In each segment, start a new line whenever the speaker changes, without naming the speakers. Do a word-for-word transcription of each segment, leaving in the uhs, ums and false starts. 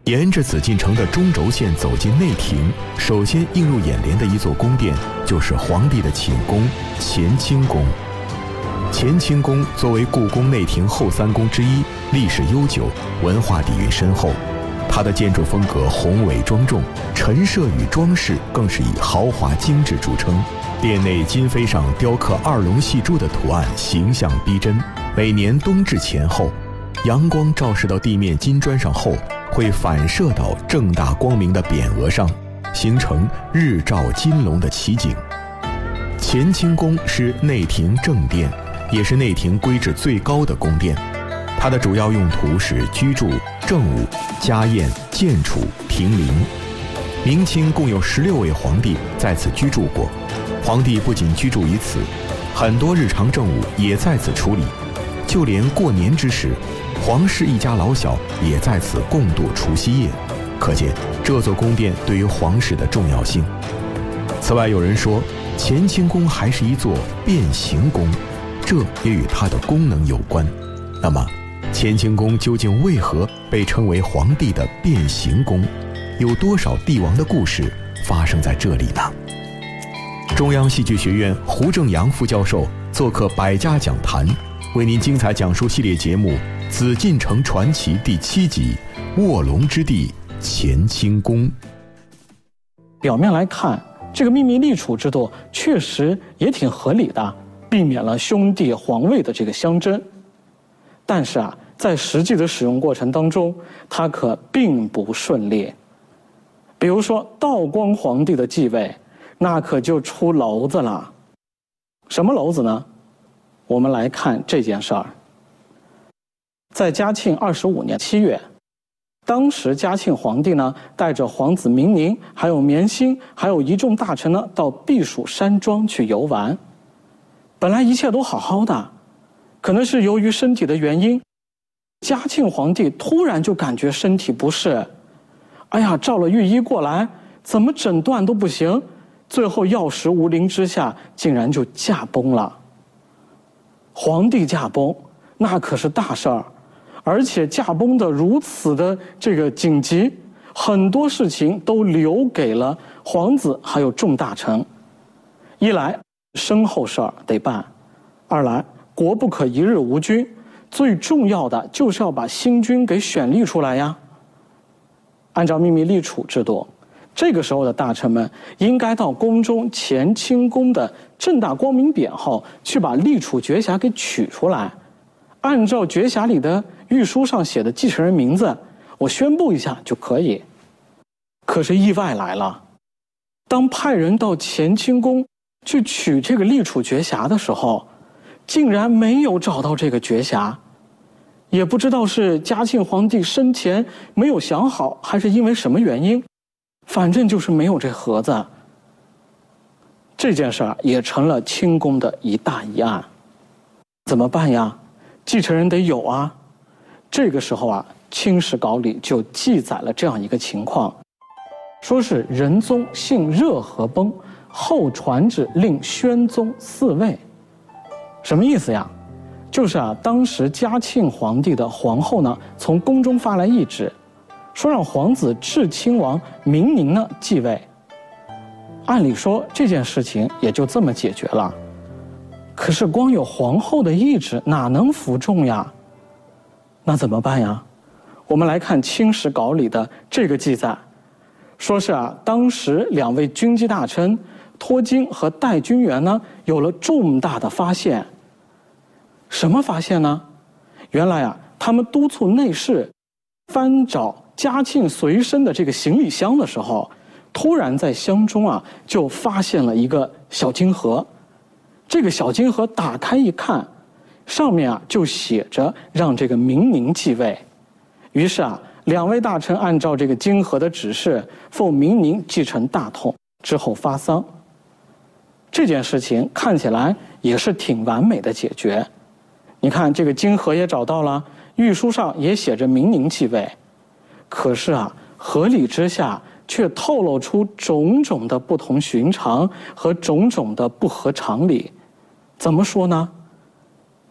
沿着紫禁城的中轴线走进内廷，首先映入眼帘的一座宫殿就是皇帝的寝宫乾清宫。乾清宫作为故宫内廷后三宫之一，历史悠久，文化底蕴深厚。它的建筑风格宏伟庄重，陈设与装饰更是以豪华精致著称。殿内金飞上雕刻二龙戏珠的图案，形象逼真。每年冬至前后，阳光照射到地面金砖上后，会反射到正大光明的匾额上，形成日照金龙的奇景。乾清宫是内廷正殿，也是内廷规制最高的宫殿。它的主要用途是居住、政务、家宴、建储、停灵。明清共有十六位皇帝在此居住过。皇帝不仅居住于此，很多日常政务也在此处理，就连过年之时，皇室一家老小也在此共度除夕夜，可见这座宫殿对于皇室的重要性。此外，有人说乾清宫还是一座变形宫，这也与它的功能有关。那么乾清宫究竟为何被称为皇帝的变形宫？有多少帝王的故事发生在这里呢？中央戏剧学院胡正阳副教授做客百家讲坛，为您精彩讲述系列节目《紫禁城传奇》第七集《卧龙之地乾清宫》。
表面来看，这个秘密立储制度确实也挺合理的，避免了兄弟皇位的这个相争。但是啊，在实际的使用过程当中，它可并不顺利。比如说道光皇帝的继位，那可就出篓子了。什么篓子呢？我们来看这件事儿。在嘉庆二十五年七月，当时嘉庆皇帝呢，带着皇子明宁、还有绵欣、还有一众大臣呢，到避暑山庄去游玩。本来一切都好好的，可能是由于身体的原因，嘉庆皇帝突然就感觉身体不适，哎呀，照了御医过来，怎么诊断都不行，最后药石无灵之下，竟然就驾崩了。皇帝驾崩，那可是大事儿，而且驾崩的如此的这个紧急，很多事情都留给了皇子还有众大臣。一来身后事儿得办，二来国不可一日无君，最重要的就是要把新君给选立出来呀。按照秘密立储制度，这个时候的大臣们应该到宫中乾清宫的正大光明匾后去把立储诀匣给取出来，按照诀匣里的御书上写的继承人名字，我宣布一下就可以。可是意外来了，当派人到乾清宫去取这个立储诀匣的时候，竟然没有找到这个诀匣。也不知道是嘉庆皇帝生前没有想好，还是因为什么原因，反正就是没有这盒子。这件事儿也成了清宫的一大疑案。怎么办呀？继承人得有啊。这个时候啊，《清史稿》里就记载了这样一个情况，说是仁宗幸热河崩，后传旨令宣宗嗣位。什么意思呀？就是啊，当时嘉庆皇帝的皇后呢，从宫中发来懿旨，说让皇子智亲王明宁呢继位。按理说这件事情也就这么解决了，可是光有皇后的懿旨哪能服众呀？那怎么办呀？我们来看《清史稿》里的这个记载，说是啊，当时两位军机大臣托金和戴君元呢，有了重大的发现。什么发现呢？原来啊，他们督促内侍翻找嘉庆随身的这个行李箱的时候，突然在箱中啊就发现了一个小金盒。这个小金盒打开一看，上面啊就写着让这个明宁继位。于是啊，两位大臣按照这个金盒的指示，奉明宁继承大统，之后发丧。这件事情看起来也是挺完美的解决。你看，这个金盒也找到了，御书上也写着明宁继位。可是啊，合理之下却透露出种种的不同寻常和种种的不合常理。怎么说呢？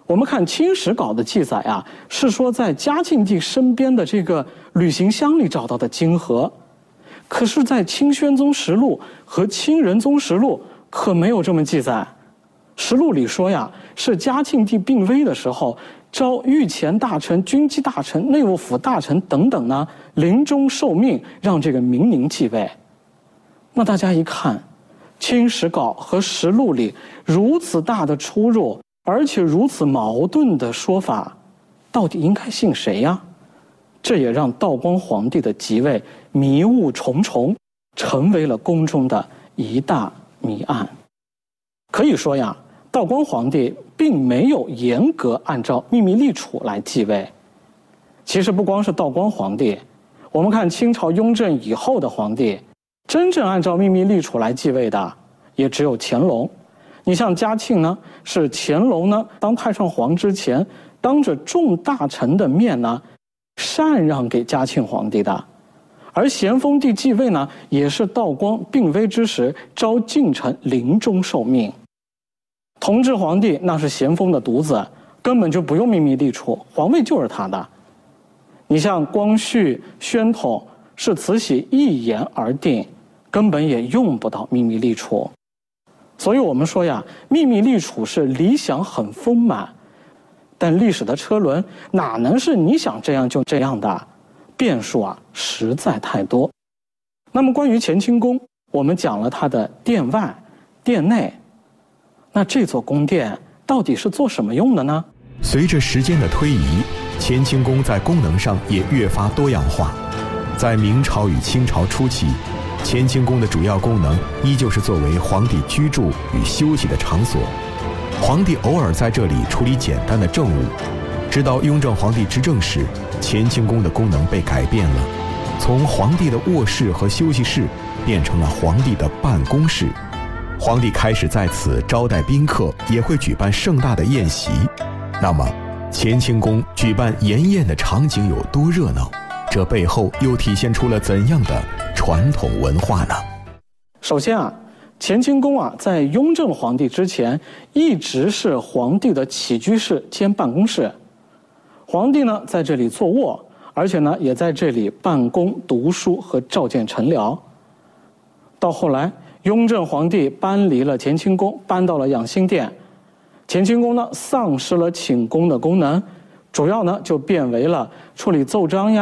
我们看《清史稿》的记载啊，是说在嘉庆帝身边的这个旅行箱里找到的金盒，可是，在《清宣宗实录》和《清仁宗实录》可没有这么记载。实录里说呀，是嘉庆帝病危的时候，召御前大臣、军机大臣、内务府大臣等等呢，临终受命让这个明宁继位。那大家一看，《清史稿》和实录里如此大的出入，而且如此矛盾的说法，到底应该信谁呀？这也让道光皇帝的即位迷雾重重，成为了宫中的一大谜案。可以说呀，道光皇帝并没有严格按照秘密立储来继位。其实不光是道光皇帝，我们看清朝雍正以后的皇帝，真正按照秘密立储来继位的也只有乾隆。你像嘉庆呢，是乾隆呢当太上皇之前，当着众大臣的面呢，禅让给嘉庆皇帝的。而咸丰帝继位呢，也是道光病危之时召近臣临终受命。同治皇帝那是咸丰的独子，根本就不用秘密立储，皇位就是他的。你像光绪、宣统是慈禧一言而定，根本也用不到秘密立储。所以我们说呀，秘密立储是理想很丰满，但历史的车轮哪能是你想这样就这样的？变数啊实在太多。那么关于乾清宫，我们讲了它的殿外、殿内，那这座宫殿到底是做什么用的呢？
随着时间的推移，乾清宫在功能上也越发多样化。在明朝与清朝初期，乾清宫的主要功能依旧是作为皇帝居住与休息的场所，皇帝偶尔在这里处理简单的政务。直到雍正皇帝执政时，乾清宫的功能被改变了，从皇帝的卧室和休息室变成了皇帝的办公室。皇帝开始在此招待宾客，也会举办盛大的宴席。那么，乾清宫举办筵宴的场景有多热闹？这背后又体现出了怎样的传统文化呢？
首先啊，乾清宫啊，在雍正皇帝之前一直是皇帝的起居室兼办公室。皇帝呢在这里坐卧，而且呢也在这里办公、读书和召见臣僚。到后来，雍正皇帝搬离了乾清宫，搬到了养心殿，乾清宫呢丧失了寝宫的功能，主要呢就变为了处理奏章呀、